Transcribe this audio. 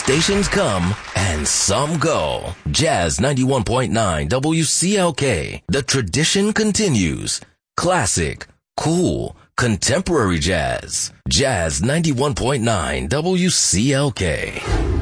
stations come and some go. Jazz 91.9 WCLK. The tradition continues. Classic, cool, contemporary jazz. Jazz 91.9 WCLK.